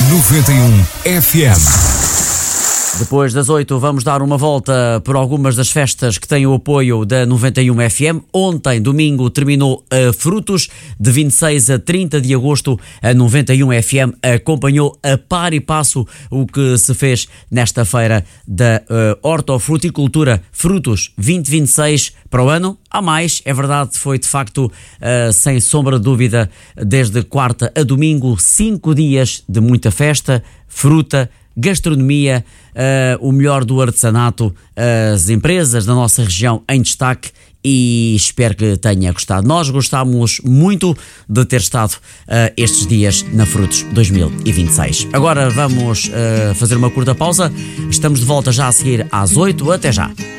91 FM. Depois das 8 vamos dar uma volta por algumas das festas que têm o apoio da 91 FM. Ontem, domingo, terminou a Frutos. De 26 a 30 de agosto, a 91 FM acompanhou a par e passo o que se fez nesta feira da hortofruticultura Frutos 2026 para o ano. Há mais, é verdade, foi de facto, sem sombra de dúvida, desde quarta a domingo, 5 dias de muita festa, fruta, gastronomia, o melhor do artesanato, as empresas da nossa região em destaque, e espero que tenha gostado. Nós gostámos muito de ter estado estes dias na Frutos 2026. Agora vamos fazer uma curta pausa. Estamos de volta já a seguir às 8. Até já.